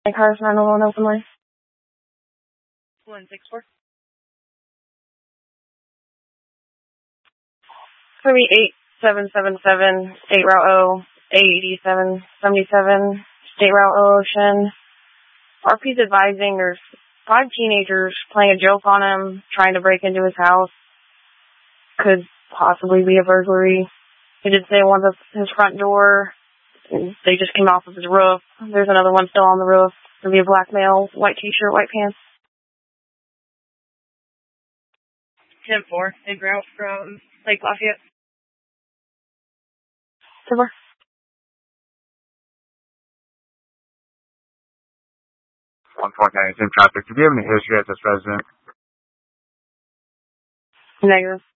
Cars 911 open line. 164. For me, 8777, State Route O, 8777, State Route O Ocean. RP's advising there's 5 teenagers playing a joke on him, trying to break into his house. Could possibly be a burglary. He did say one of his front door. They just came off of his roof. There's another one still on the roof. It'll be a black male, white t-shirt, white pants. 10-4, en route from Lake Lafayette. Silver. 149 is in traffic. Do you have any history at this residence? Negative.